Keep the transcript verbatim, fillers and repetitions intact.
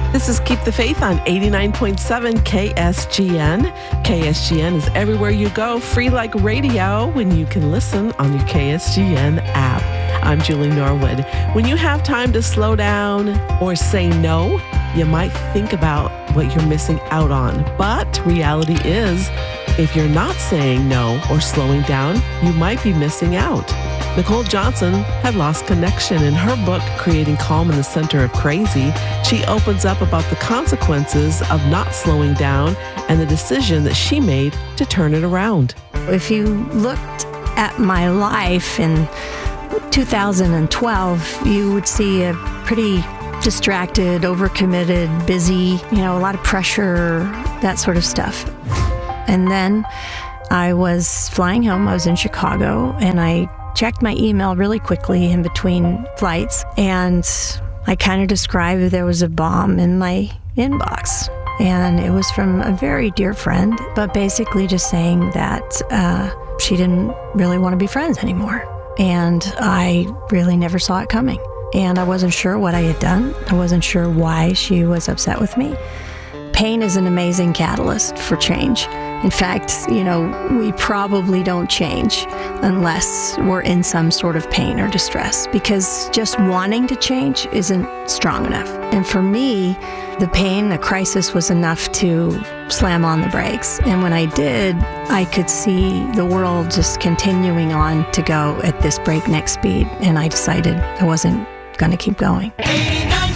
This is Keep the Faith on eighty-nine point seven K S G N. K S G N is everywhere you go, free like radio when you can listen on your K S G N app. I'm Julie Norwood. When you have time to slow down or say no, you might think about what you're missing out on. But reality is, if you're not saying no or slowing down, you might be missing out. Nicole Johnson had lost connection. In her book, Creating Calm in the Center of Crazy, she opens up about the consequences of not slowing down and the decision that she made to turn it around. If you looked at my life in two thousand twelve, you would see a pretty distracted, overcommitted, busy, you know, a lot of pressure, that sort of stuff. And then I was flying home. I was in Chicago, and I checked my email really quickly in between flights, and I kind of described there was a bomb in my inbox. And it was from a very dear friend, but basically just saying that uh, she didn't really want to be friends anymore. And I really never saw it coming. And I wasn't sure what I had done. I wasn't sure why she was upset with me. Pain is an amazing catalyst for change. In fact, you know, we probably don't change unless we're in some sort of pain or distress, because just wanting to change isn't strong enough. And for me, the pain, the crisis was enough to slam on the brakes. And when I did, I could see the world just continuing on to go at this breakneck speed. And I decided I wasn't going to keep going.